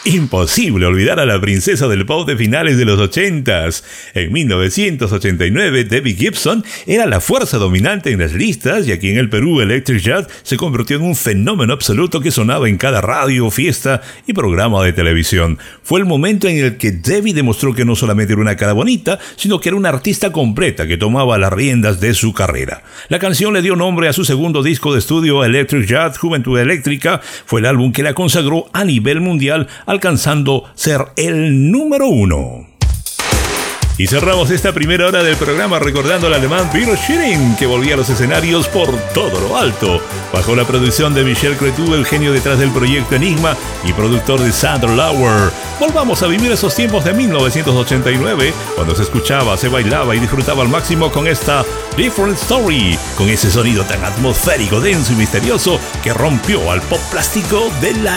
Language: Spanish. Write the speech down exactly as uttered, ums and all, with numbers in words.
Imposible olvidar a la princesa del pop de finales de los ochentas. En mil novecientos ochenta y nueve, Debbie Gibson era la fuerza dominante en las listas y aquí en el Perú, Electric Jazz se convirtió en un fenómeno absoluto que sonaba en cada radio, fiesta y programa de televisión. Fue el momento en el que Debbie demostró que no solamente era una cara bonita, sino que era una artista completa que tomaba las riendas de su carrera. La canción le dio nombre a su segundo disco de estudio, Electric Jazz, Juventud Eléctrica. Fue el álbum que la consagró a nivel mundial, alcanzando ser el número uno. Y cerramos esta primera hora del programa recordando al alemán Peter Schilling, que volvía a los escenarios por todo lo alto. Bajo la producción de Michel Cretu, el genio detrás del proyecto Enigma y productor de Sandro Lauer. Volvamos a vivir esos tiempos de mil novecientos ochenta y nueve, cuando se escuchaba, se bailaba y disfrutaba al máximo con esta Different Story, con ese sonido tan atmosférico, denso y misterioso que rompió al pop plástico de la